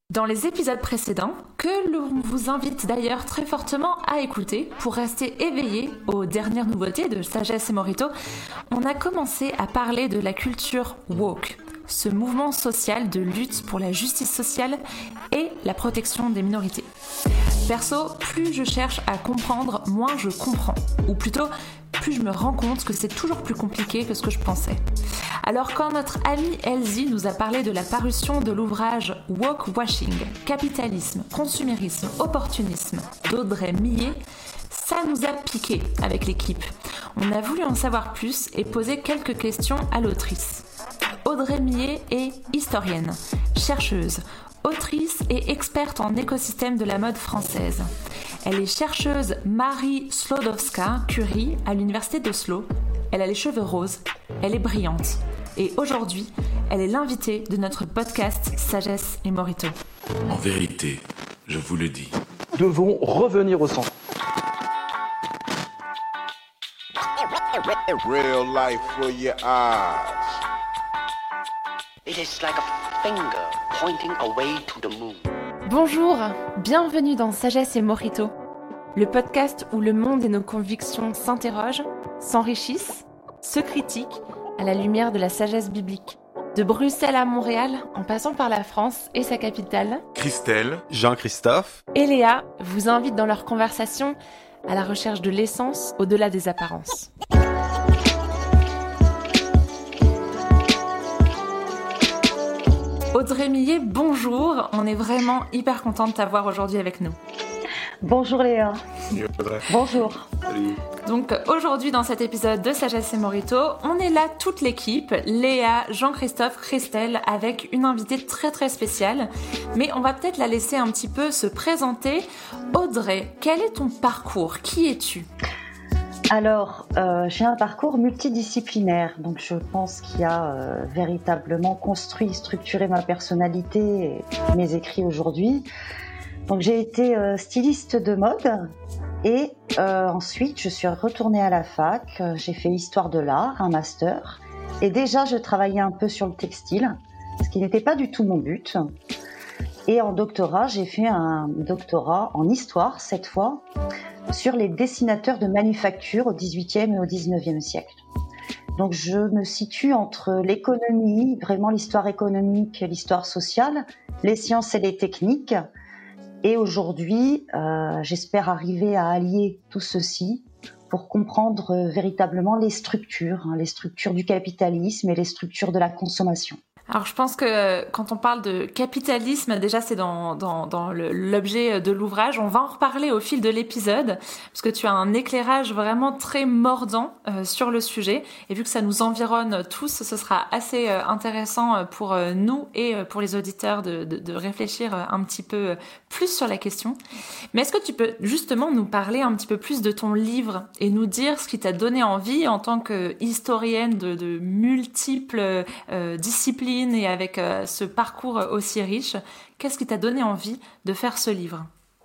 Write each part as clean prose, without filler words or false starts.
Dans les épisodes précédents, que l'on vous invite d'ailleurs très fortement à écouter pour rester éveillé aux dernières nouveautés de Sagesse et Morito, on a commencé à parler de la culture woke, ce mouvement social de lutte pour la justice sociale et la protection des minorités. Perso, plus je cherche à comprendre, moins je comprends. Ou plutôt, plus je me rends compte que c'est toujours plus compliqué que ce que je pensais. Alors quand notre amie Elsie nous a parlé de la parution de l'ouvrage Woke-washing, capitalisme, consumérisme, opportunisme d'Audrey Millet, ça nous a piqué avec l'équipe. On a voulu en savoir plus et poser quelques questions à l'autrice. Audrey Millet est historienne, chercheuse, autrice et experte en écosystème de la mode française. Elle est chercheuse Marie Sklodowska-Curie à l'université d'Oslo. Elle a les cheveux roses, elle est brillante. Et aujourd'hui, elle est l'invitée de notre podcast Sagesse et Morito. En vérité, je vous le dis. Nous devons revenir au centre. Real life for your eyes. It is like a finger pointing away to the moon. Bonjour, bienvenue dans Sagesse et Morito, le podcast où le monde et nos convictions s'interrogent, s'enrichissent, se critiquent à la lumière de la sagesse biblique. De Bruxelles à Montréal, en passant par la France et sa capitale, Christelle, Jean-Christophe et Léa vous invitent dans leur conversation à la recherche de l'essence au-delà des apparences. Audrey Millet, bonjour. On est vraiment hyper content de t'avoir aujourd'hui avec nous. Bonjour Léa. Bonjour. Salut. Donc aujourd'hui dans cet épisode de Sagesse et Morito, on est là toute l'équipe, Léa, Jean-Christophe, Christelle, avec une invitée très très spéciale. Mais on va peut-être la laisser un petit peu se présenter. Audrey, quel est ton parcours ? Qui es-tu ? Alors, j'ai un parcours multidisciplinaire, donc je pense qu'il a véritablement construit, structuré ma personnalité et mes écrits aujourd'hui. Donc j'ai été styliste de mode et ensuite je suis retournée à la fac, j'ai fait histoire de l'art, un master, et déjà je travaillais un peu sur le textile, ce qui n'était pas du tout mon but. Et en doctorat, j'ai fait un doctorat en histoire cette fois, sur les dessinateurs de manufacture au XVIIIe et au XIXe siècle. Donc je me situe entre l'économie, vraiment l'histoire économique, l'histoire sociale, les sciences et les techniques. Et aujourd'hui, j'espère arriver à allier tout ceci pour comprendre véritablement les structures du capitalisme et les structures de la consommation. Alors je pense que quand on parle de capitalisme, déjà c'est dans l'objet de l'ouvrage, on va en reparler au fil de l'épisode, parce que tu as un éclairage vraiment très mordant sur le sujet, et vu que ça nous environne tous, ce sera assez intéressant pour nous et pour les auditeurs de réfléchir un petit peu plus sur la question. Mais est-ce que tu peux justement nous parler un petit peu plus de ton livre et nous dire ce qui t'a donné envie en tant que historienne de multiples disciplines et avec ce parcours aussi riche, qu'est-ce qui t'a donné envie de faire ce livre ?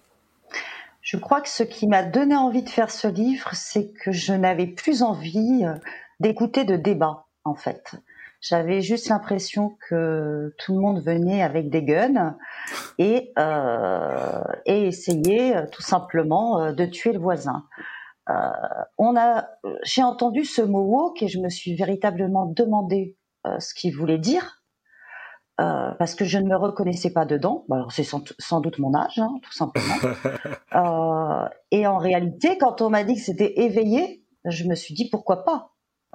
Je crois que ce qui m'a donné envie de faire ce livre, c'est que je n'avais plus envie d'écouter de débats, en fait. J'avais juste l'impression que tout le monde venait avec des guns et essayait tout simplement de tuer le voisin. J'ai entendu ce mot woke et je me suis véritablement demandé ce qu'il voulait dire. Parce que je ne me reconnaissais pas dedans. Alors c'est sans doute mon âge, tout simplement. Et en réalité, quand on m'a dit que c'était éveillé, je me suis dit pourquoi pas.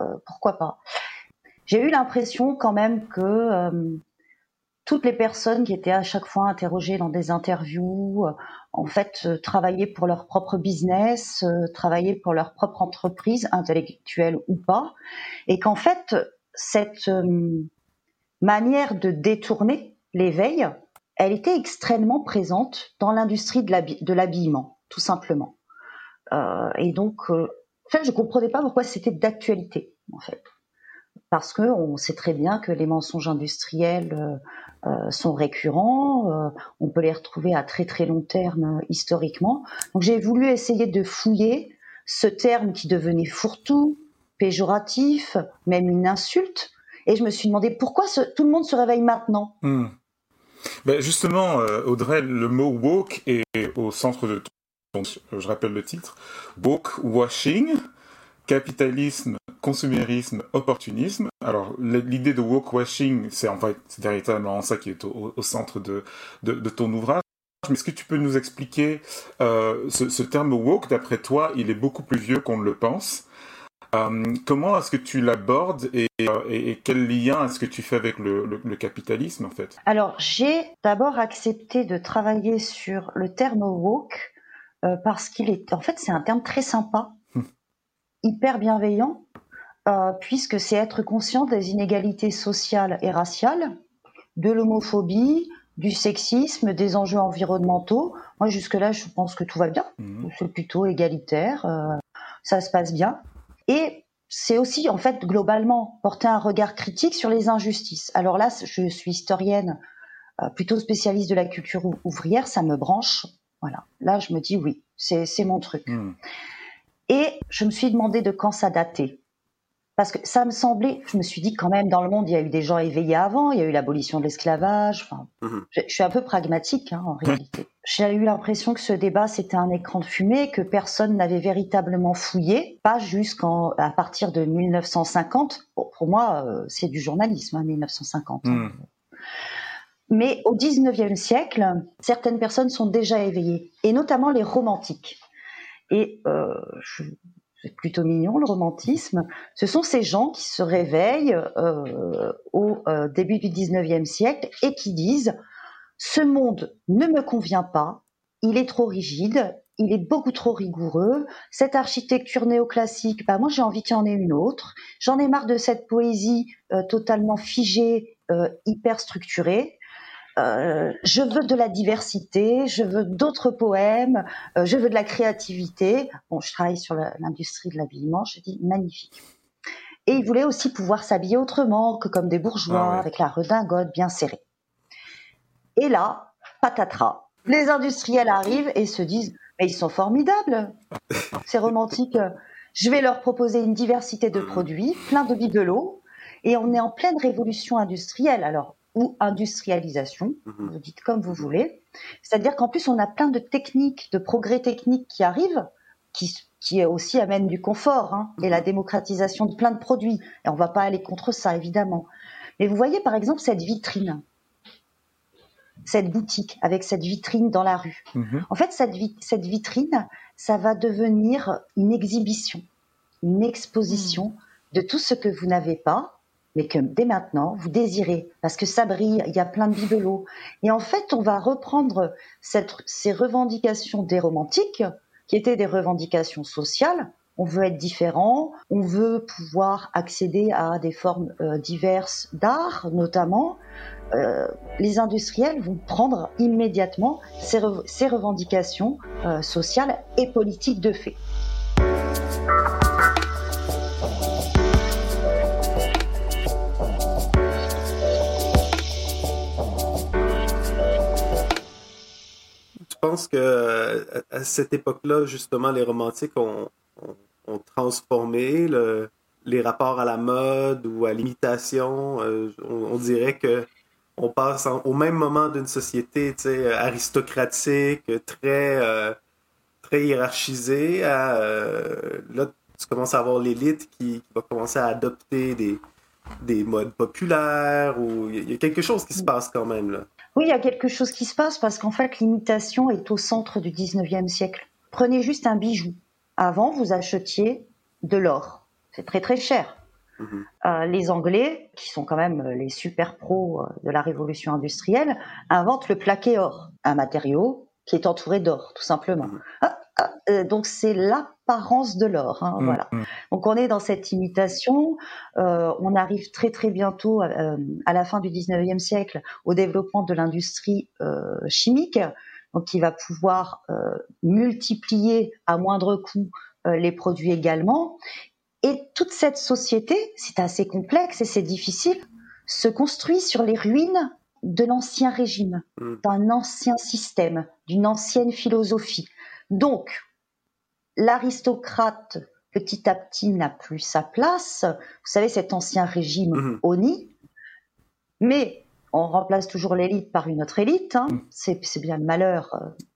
J'ai eu l'impression quand même que toutes les personnes qui étaient à chaque fois interrogées dans des interviews, en fait, travaillaient pour leur propre business, travaillaient pour leur propre entreprise, intellectuelle ou pas, et qu'en fait, cette manière de détourner l'éveil, elle était extrêmement présente dans l'industrie de l'habillement, tout simplement. Et donc, en fait, je comprenais pas pourquoi c'était d'actualité, en fait. Parce que on sait très bien que les mensonges industriels sont récurrents, on peut les retrouver à très très long terme historiquement. Donc j'ai voulu essayer de fouiller ce terme qui devenait fourre-tout, péjoratif, même une insulte. Et je me suis demandé pourquoi tout le monde se réveille maintenant. Ben justement, Audrey, le mot woke est au centre de ton, je rappelle le titre, woke washing, capitalisme, consumérisme, opportunisme. Alors, l'idée de woke washing, c'est véritablement ça qui est au centre de ton ouvrage. Mais est-ce que tu peux nous expliquer ce terme woke, d'après toi, il est beaucoup plus vieux qu'on ne le pense. Comment est-ce que tu l'abordes et quel lien est-ce que tu fais avec le capitalisme en fait? Alors, j'ai d'abord accepté de travailler sur le terme woke parce en fait, c'est un terme très sympa, hyper bienveillant, puisque c'est être conscient des inégalités sociales et raciales, de l'homophobie, du sexisme, des enjeux environnementaux. Moi, jusque-là, je pense que tout va bien. C'est plutôt égalitaire, ça se passe bien. Et c'est aussi, en fait, globalement, porter un regard critique sur les injustices. Alors là, je suis historienne, plutôt spécialiste de la culture ouvrière, ça me branche. Voilà. Là, je me dis oui, c'est mon truc. Et je me suis demandé de quand ça datait. Parce que ça me semblait, je me suis dit quand même, dans le monde, il y a eu des gens éveillés avant, il y a eu l'abolition de l'esclavage. Enfin, je suis un peu pragmatique en réalité. J'ai eu l'impression que ce débat, c'était un écran de fumée, que personne n'avait véritablement fouillé, pas jusqu'à partir de 1950. Bon, pour moi, c'est du journalisme, 1950. Mais au 19e siècle, certaines personnes sont déjà éveillées, et notamment les romantiques. Et c'est plutôt mignon, le romantisme. Ce sont ces gens qui se réveillent au début du 19e siècle et qui disent « Ce monde ne me convient pas, il est trop rigide, il est beaucoup trop rigoureux, cette architecture néoclassique, moi j'ai envie qu'il y en ait une autre, j'en ai marre de cette poésie totalement figée, hyper structurée. Je veux de la diversité, je veux d'autres poèmes, je veux de la créativité. » Bon, je travaille sur l'industrie de l'habillement, je dis magnifique. Et ils voulaient aussi pouvoir s'habiller autrement que comme des bourgeois, avec la redingote bien serrée. Et là, patatras, les industriels arrivent et se disent « Mais ils sont formidables, ces romantiques. Je vais leur proposer une diversité de produits, plein de bibelots. » Et on est en pleine révolution industrielle. Alors, ou industrialisation, vous dites comme vous voulez. C'est-à-dire qu'en plus, on a plein de techniques, de progrès techniques qui arrivent, qui aussi amènent du confort, et la démocratisation de plein de produits. Et on ne va pas aller contre ça, évidemment. Mais vous voyez, par exemple, cette vitrine, cette boutique, avec cette vitrine dans la rue. En fait, cette vitrine, ça va devenir une exhibition, une exposition de tout ce que vous n'avez pas, mais que dès maintenant, vous désirez, parce que ça brille, il y a plein de bibelots. Et en fait, on va reprendre ces revendications des romantiques, qui étaient des revendications sociales. On veut être différent, on veut pouvoir accéder à des formes diverses d'art, notamment. Les industriels vont prendre immédiatement ces revendications sociales et politiques de fait. Je pense que à cette époque-là, justement, les romantiques ont transformé les rapports à la mode ou à l'imitation. On dirait que on passe au même moment d'une société, aristocratique, très hiérarchisée. Là, tu commences à avoir l'élite qui va commencer à adopter des modes populaires. Ou il y a quelque chose qui se passe quand même là. Oui, il y a quelque chose qui se passe parce qu'en fait, l'imitation est au centre du 19e siècle. Prenez juste un bijou. Avant, vous achetiez de l'or. C'est très très cher. Les Anglais, qui sont quand même les super pros de la révolution industrielle, inventent le plaqué or, un matériau qui est entouré d'or, tout simplement. Donc c'est l'apparence de l'or, voilà. Donc on est dans cette imitation, on arrive très très bientôt à la fin du 19e siècle au développement de l'industrie chimique, donc qui va pouvoir multiplier à moindre coût les produits également. Et toute cette société, c'est assez complexe et c'est difficile, se construit sur les ruines de l'ancien régime, d'un ancien système, d'une ancienne philosophie. Donc, l'aristocrate, petit à petit, n'a plus sa place. Vous savez, cet ancien régime honni. Mais on remplace toujours l'élite par une autre élite. Hein. C'est bien le malheur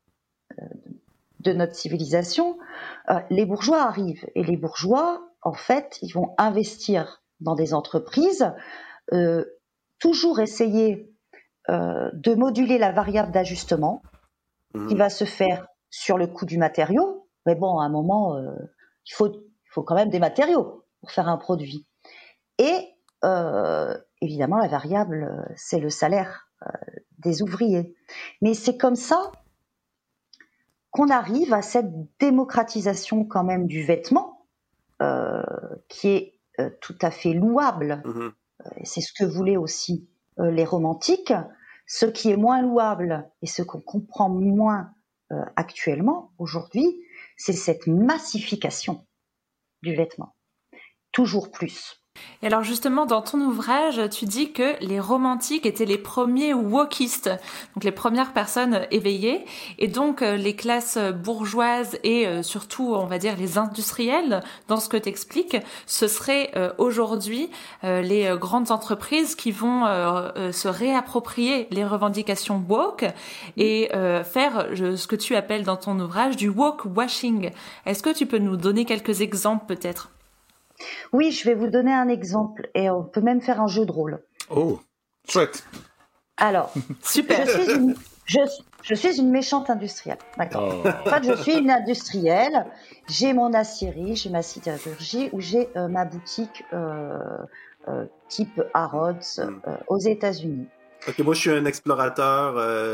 de notre civilisation. Les bourgeois arrivent et les bourgeois, en fait, ils vont investir dans des entreprises, toujours essayer de moduler la variable d'ajustement qui va se faire sur le coût du matériau. Mais bon, à un moment, il faut quand même des matériaux pour faire un produit. Et évidemment, la variable, c'est le salaire des ouvriers. Mais c'est comme ça qu'on arrive à cette démocratisation quand même du vêtement, qui est tout à fait louable. C'est ce que voulaient aussi les romantiques. Ce qui est moins louable et ce qu'on comprend moins actuellement, aujourd'hui, c'est cette massification du vêtement. Toujours plus. Et alors justement, dans ton ouvrage, tu dis que les romantiques étaient les premiers wokistes, donc les premières personnes éveillées, et donc les classes bourgeoises et surtout, on va dire, les industriels, dans ce que tu expliques, ce serait aujourd'hui les grandes entreprises qui vont se réapproprier les revendications woke et faire ce que tu appelles dans ton ouvrage du woke washing. Est-ce que tu peux nous donner quelques exemples peut-être ? Oui, je vais vous donner un exemple et on peut même faire un jeu de rôle. Oh, chouette. Alors, super. Je suis une méchante industrielle. D'accord. Oh. En fait, je suis une industrielle. J'ai mon aciérie, j'ai ma sidérurgie ou j'ai ma boutique type Harrods aux États-Unis. Ok, moi je suis un explorateur.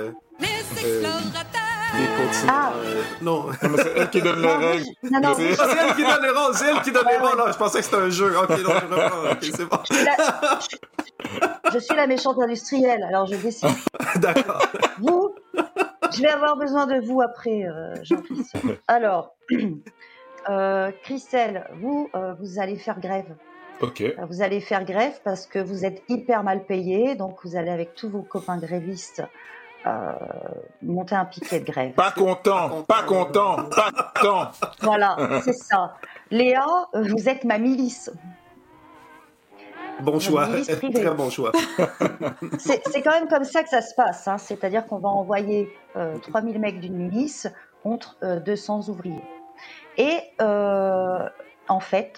Des continents. Non. Non, mais c'est elle qui donne les règles. Non, c'est elle qui donne les rôles. C'est elle qui donne les rôles. Non, je pensais que c'était un jeu. Ok, non, je reprends. Ok, c'est bon. Je suis la méchante industrielle, alors je décide. D'accord. Vous, je vais avoir besoin de vous après, Jean-Christophe. Alors, Christelle, vous allez faire grève. Ok. Vous allez faire grève parce que vous êtes hyper mal payé, donc vous allez avec tous vos copains grévistes monter un piquet de grève. Pas content. Voilà, c'est ça. Léa, vous êtes ma milice. Bon choix, très bon choix. C'est quand même comme ça que ça se passe, hein. C'est-à-dire qu'on va envoyer 3000 mecs d'une milice contre 200 ouvriers. Et en fait,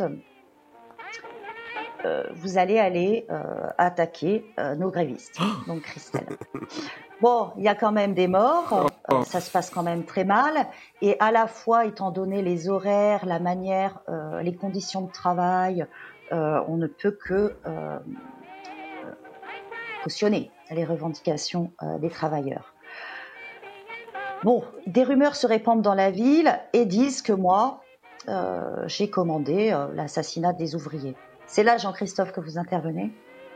vous allez aller attaquer nos grévistes, donc Christelle. Bon, il y a quand même des morts, ça se passe quand même très mal, et à la fois, étant donné les horaires, la manière, les conditions de travail, on ne peut que cautionner les revendications des travailleurs. Bon, des rumeurs se répandent dans la ville et disent que moi, j'ai commandé l'assassinat des ouvriers. C'est là, Jean-Christophe, que vous intervenez.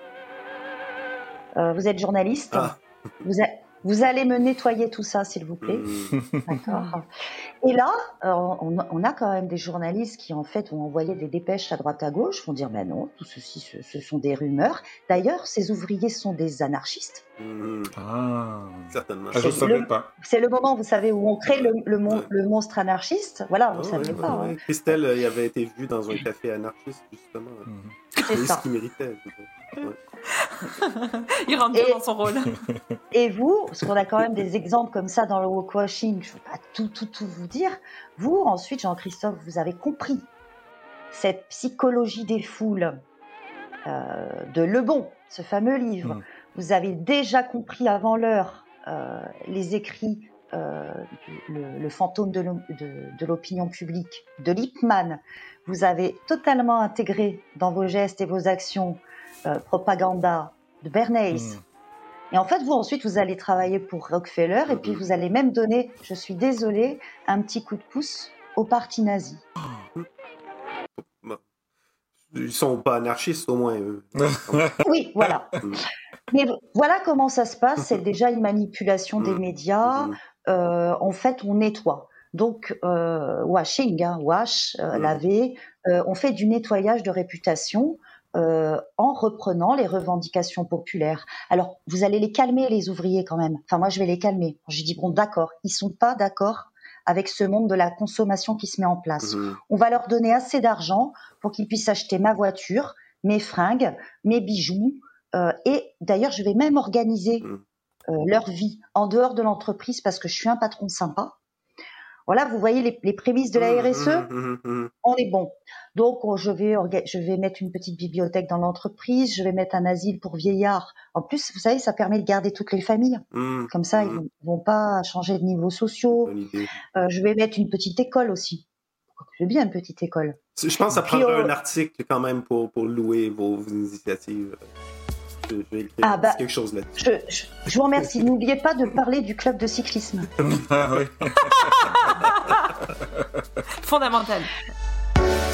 Vous êtes journaliste. Vous allez me nettoyer tout ça, s'il vous plaît. D'accord. Et là, on a quand même des journalistes qui, en fait, ont envoyé des dépêches à droite à gauche, vont dire, ben non, tout ceci, ce sont des rumeurs. D'ailleurs, ces ouvriers sont des anarchistes. Certainement. Je ne savais pas. C'est le moment, vous savez, où on crée le monstre anarchiste. Voilà, vous ne savez pas. Ouais. Christelle, il avait été vu dans un café anarchiste, justement. C'est ça. Ce qu'il méritait. Il rentre bien dans son rôle. Et vous, parce qu'on a quand même des exemples comme ça dans le wokewashing, je ne veux pas tout vous dire. Vous, ensuite, Jean-Christophe, vous avez compris cette psychologie des foules de Le Bon, ce fameux livre. Vous avez déjà compris avant l'heure les écrits, le fantôme de l'opinion publique de Lippmann. Vous avez totalement intégré dans vos gestes et vos actions Propaganda de Bernays. Et en fait, vous, ensuite, vous allez travailler pour Rockefeller et puis vous allez même donner, je suis désolée, un petit coup de pouce au parti nazi. Ils sont pas anarchistes, au moins, eux. Oui, voilà. Mais voilà comment ça se passe. C'est déjà une manipulation des médias. En fait, on nettoie. Donc, washing, laver. On fait du nettoyage de réputation en reprenant les revendications populaires. Alors, vous allez les calmer, les ouvriers, quand même. Enfin, moi, je vais les calmer. Je dis, bon, d'accord, ils sont pas d'accord avec ce monde de la consommation qui se met en place. On va leur donner assez d'argent pour qu'ils puissent acheter ma voiture, mes fringues, mes bijoux, Et d'ailleurs, je vais même organiser leur vie en dehors de l'entreprise parce que je suis un patron sympa. Voilà, vous voyez les prémices de la RSE, on est bon. Donc, je vais mettre une petite bibliothèque dans l'entreprise, je vais mettre un asile pour vieillards. En plus, vous savez, ça permet de garder toutes les familles. Comme ça, ils vont pas changer de niveau sociaux. Je vais mettre une petite école aussi. Je veux bien une petite école. Je pense que ça prendra un article quand même pour louer vos initiatives. Je vais écrire quelque chose là-dessus. Je vous remercie. N'oubliez pas de parler du club de cyclisme. Ah oui. Fondamental.